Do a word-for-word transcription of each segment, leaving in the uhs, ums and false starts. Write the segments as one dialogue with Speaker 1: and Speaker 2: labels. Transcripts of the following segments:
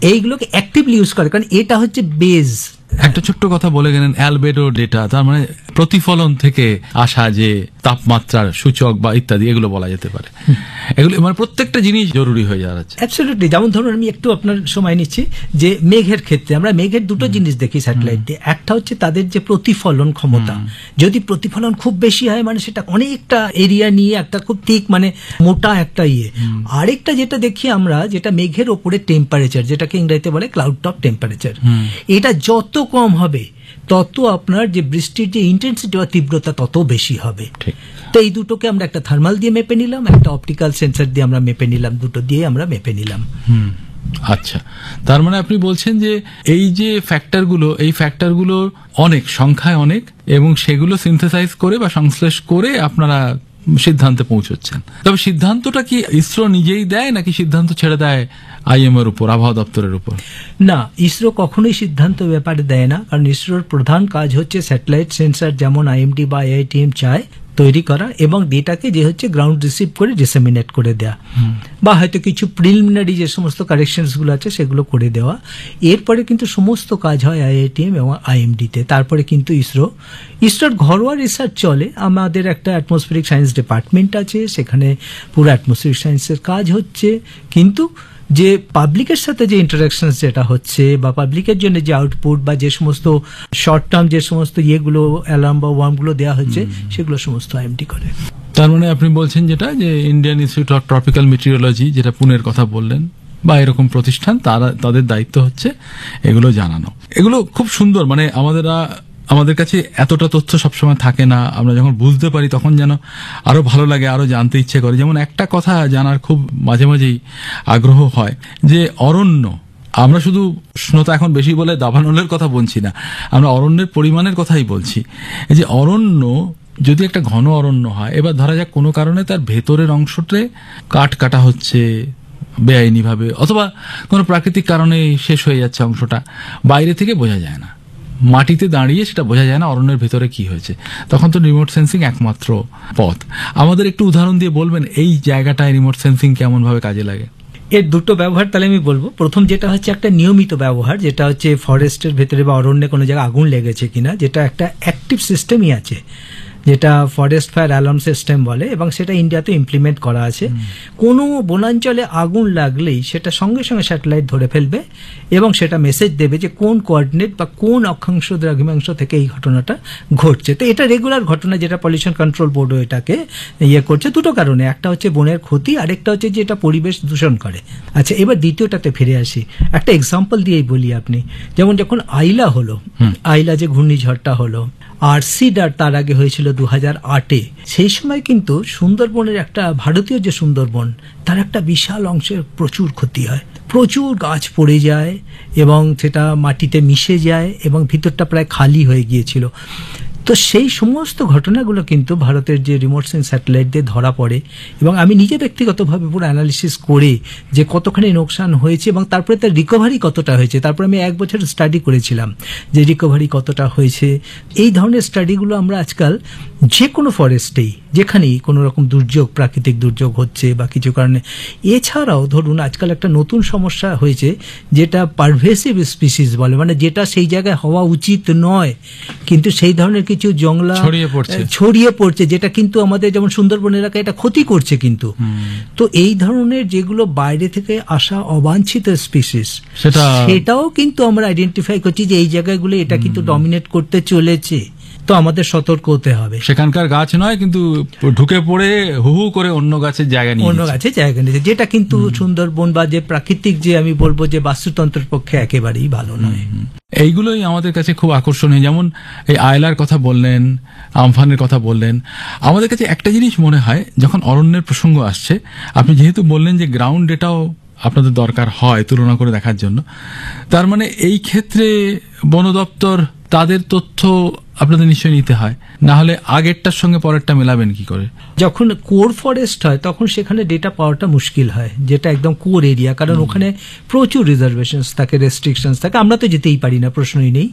Speaker 1: এইগুলোকে actively use করে, কারণ এটা হচ্ছে বেজ।
Speaker 2: একটা ছোট্ট কথা বলে গেলেন, অ্যালবেডো ডেটা, তার মানে প্রতিফলন থেকে আসা যে তাপমাত্রার সূচক বা ইত্যাদি, এগুলো বলা যেতে পারে। এগুলো মানে প্রত্যেকটা জিনিস জরুরি হয়ে যাচ্ছে।
Speaker 1: অ্যাবসলিউটলি। যেমন ধরুন আমি একটু আপনার সময় নিচ্ছি, যে মেঘের ক্ষেত্রে আমরা মেঘের দুটো জিনিস দেখি স্যাটেলাইট দিয়ে। একটা হচ্ছে তাদের যে প্রতিফলন ক্ষমতা, যদি প্রতিফলন খুব বেশি হয় মানে সেটা অনেকটা এরিয়া নিয়ে একটা খুব ঠিক মানে মোটা একটা ইয়ে। আরেকটা যেটা দেখি আমরা, যেটা মেঘের ওপরে টেম্পারেচার, যেটাকে ইংরেজিতে বলে ক্লাউড টপ টেম্পারেচার, এটা যত কম হবে তত আপনার যে বৃষ্টির যে ইন্টেন্সিটি বা তীব্রতা তত বেশি হবে। তো এই দুটোকে আমরা একটা থার্মাল দিয়ে মেপে নিলাম, একটা অপটিক্যাল সেন্সর দিয়ে আমরা মেপে নিলাম, দুটো দিয়ে আমরা মেপে নিলাম।
Speaker 2: হুম, আচ্ছা। তার মানে আপনি বলছেন যে এই যে ফ্যাক্টরগুলো, এই ফ্যাক্টরগুলো অনেক সংখ্যায় অনেক, এবং সেগুলো সিনথেসাইজ করে বা সংশ্লেষ করে আপনারা সিদ্ধান্তে পৌঁছচ্ছেন। তবে সিদ্ধান্তটা কি ইসরো নিজেই দেয়, নাকি সিদ্ধান্ত ছেড়ে দেয় আইএমএ এর উপর, আবহাওয়া দপ্তরের উপর?
Speaker 1: না, ইসরো কখনোই সিদ্ধান্ত ব্যাপারে দেয় না, কারণ ইসরোর প্রধান কাজ হচ্ছে স্যাটেলাইট সেন্সর যেমন আইএমডি বা আইআইটিএম চায় তৈরি করা, এবং ডেটাকে যে হচ্ছে গ্রাউন্ড রিসিভ করে ডিসেমিনেট করে দেওয়া, বা হয়তো কিছু প্রিলিমিনারি যে সমস্ত কারেকশনসগুলো আছে সেগুলো করে দেওয়া। এরপরে কিন্তু সমস্ত কাজ হয় আইআইটিএম এবং আইএমডিতে। তারপরে কিন্তু ইসরো ইসরোর ঘরোয়া রিসার্চ চলে। আমাদের একটা অ্যাটমসফিয়ারিক সায়েন্স ডিপার্টমেন্ট আছে, সেখানে পুরো অ্যাটমসফিয়ারিক সায়েন্সের কাজ হচ্ছে, কিন্তু যে পাবলিকের সাথে যে ইন্টারাকশন যেটা হচ্ছে বা পাবলিকের জন্য যে আউটপুট বা যে সমস্ত শর্ট টার্ম যে সমস্ত ইয়েগুলো অ্যালার্ম বা ওয়ার্মগুলো দেওয়া হচ্ছে সেগুলো সমস্ত আইএমডি করে।
Speaker 2: তার মানে আপনি বলছেন যেটা, যে Indian institute of tropical meteorology, যেটা পুনের কথা বললেন, বা এরকম প্রতিষ্ঠান, তারা তাদের দায়িত্ব হচ্ছে এগুলো জানানো। এগুলো খুব সুন্দর। মানে আমাদের আমাদের কাছে এতটা তথ্য সবসময় থাকে না, আমরা যখন বুঝতে পারি তখন যেন আরো ভালো লাগে, আরো জানতে ইচ্ছে করে। যেমন একটা কথা জানার খুব মাঝে মাঝেই আগ্রহ হয়, যে অরণ্য, আমরা শুধু উষ্ণতা এখন বেশি বলে দাবানলের কথা বলছি না, আমরা অরণ্যের পরিমাণের কথাই বলছি। এই যে অরণ্য যদি একটা ঘন অরণ্য হয়, এবার ধরা যাক কোনো কারণে তার ভেতরের অংশতে কাঠ কাটা হচ্ছে বেআইনি ভাবে, অথবা কোনো প্রাকৃতিক কারণে শেষ হয়ে যাচ্ছে অংশটা, বাইরে থেকে বোঝা যায় না, মাটিতে দাঁড়িয়ে সেটা বোঝা যায় না অরণ্যের ভেতরে কি হয়েছে, তখন তো রিমোট সেন্সিং একমাত্র পথ। আমাদের একটু উদাহরণ দিয়ে বলবেন এই জায়গাটায় রিমোট সেন্সিং কেমন ভাবে কাজে লাগে?
Speaker 1: এর দুটো ব্যবহার তাহলে আমি বলবো। প্রথম যেটা হচ্ছে একটা নিয়মিত ব্যবহার, যেটা হচ্ছে ফরেস্টের ভেতরে বা অরণ্যে কোনো জায়গায় আগুন লেগেছে কিনা, যেটা একটা অ্যাক্টিভ সিস্টেমই আছে, যেটা ফরেস্ট ফায়ার অ্যালার্ম সিস্টেম বলে, এবং সেটা ইন্ডিয়াতে ইমপ্লিমেন্ট করা আছে। কোনো বনাঞ্চলে আগুন লাগলেই সেটা সঙ্গে সঙ্গে স্যাটেলাইট ধরে ফেলবে এবং সেটা মেসেজ দেবে যে কোন কোঅর্ডিনেট বা কোন অক্ষাংশ দ্রাঘিমাংশ থেকে এই ঘটনাটা ঘটছে। তো এটা রেগুলার ঘটনা, যেটা পলিউশন কন্ট্রোল বোর্ডও এটাকে ইয়ে করছে দুটো কারণে। একটা হচ্ছে বনের ক্ষতি, আরেকটা হচ্ছে যে এটা পরিবেশ দূষণ করে। আচ্ছা, এবার দ্বিতীয়টাতে ফিরে আসি। একটা এক্সাম্পল দিয়েই বলি আপনি, যেমন যখন আইলা হলো, আইলা যে ঘূর্ণিঝড়টা হলো, আর সিডার তার আগে হয়েছিল দু হাজার আটে, সেই সময় কিন্তু সুন্দরবনের একটা ভারতীয় যে সুন্দরবন, তার একটা বিশাল অংশের প্রচুর ক্ষতি হয়, প্রচুর গাছ পড়ে যায় এবং সেটা মাটিতে মিশে যায় এবং ভিতরটা প্রায় খালি হয়ে গিয়েছিল। তো সেই সমস্ত ঘটনাগুলো কিন্তু ভারতের যে রিমোট সেন্স স্যাটেলাইট দিয়ে ধরা পড়ে, এবং আমি নিজে ব্যক্তিগতভাবে পুরো অ্যানালিসিস করে যে কতখানি নোকসান হয়েছে এবং তারপরে তার রিকভারি কতটা হয়েছে, তারপরে আমি এক বছর স্টাডি করেছিলাম যে রিকভারি কতটা হয়েছে। এই ধরনের স্টাডিগুলো আমরা আজকাল যে কোনো ফরেস্টেই, যেখানেই কোনো রকম দুর্যোগ, প্রাকৃতিক দুর্যোগ হচ্ছে বা কিছু কারণে, এছাড়াও ধরুন আজকাল একটা নতুন সমস্যা হয়েছে যেটা পারভেসিভ স্পিসিস বলে, মানে যেটা সেই জায়গায় হওয়া উচিত নয় কিন্তু সেই ধরনের কিছু জংলা
Speaker 2: ছড়িয়ে পড়ছে
Speaker 1: ছড়িয়ে পড়ছে যেটা কিন্তু আমাদের যেমন সুন্দরবন এলাকায় এটা ক্ষতি করছে কিন্তু। তো এই ধরনের যেগুলো বাইরে থেকে আসা অবাঞ্ছিত স্পিসিস, সেটাও কিন্তু আমরা আইডেন্টিফাই করছি যে এই জায়গাগুলো এটা কিন্তু ডমিনেট করতে চলেছে। তো আমাদের সতর্ক হতে হবে।
Speaker 2: সেখানকার গাছ নয় কিন্তু ঢুকে পড়ে হু হু করে অন্য গাছের জায়গা নিয়ে
Speaker 1: অন্য গাছের জায়গা নিয়েছে, যেটা কিন্তু সুন্দরবন বা যে প্রাকৃতিক যে আমি বলবো যে বাস্তুতন্ত্রের পক্ষে একেবারেই ভালো নয়।
Speaker 2: এইগুলোই আমাদের কাছে খুব আকর্ষণীয়। যেমন এই আয়লার কথা বললেন, আমফানের কথা বললেন, আমাদের কাছে একটা জিনিস মনে হয় যখন অরণ্যের প্রসঙ্গ আসছে, আপনি যেহেতু বললেন যে গ্রাউন্ড ডেটাও আপনাদের দরকার হয় তুলনা করে দেখার জন্য, তার মানে এই ক্ষেত্রে বন দপ্তর তাদের তথ্য আপনাদের নিশ্চয়ই নিতে হয়, না হলে আগেরটার সঙ্গে পরেরটা মেলাবেন কি করে?
Speaker 1: যখন কোর ফরেস্ট হয় তখন সেখানে ডেটা পাওয়াটা মুশকিল হয়, যেটা একদম কোর এরিয়া, কারণ ওখানে প্রচুর রিজার্ভেশনস থাকে, রেস্ট্রিকশনস থাকে, আমরা তো যেতেই পারি না, প্রশ্নই নেই।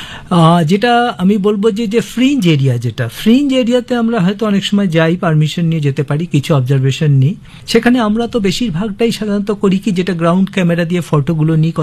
Speaker 1: যেটা আমি বলবো যে যে ফ্রিঞ্জ এরিয়া, যেটা ফ্রিঞ্জ এরিয়াতে আমরা হয়তো অনেক সময় যাই, পারমিশন নিয়ে যেতে পারি, কিছু অবজারভেশন নিই, সেখানে আমরা তো বেশিরভাগটাই সাধারণত করি কি, যেটা গ্রাউন্ড ক্যামেরা দিয়ে ফটোগুলো নিই,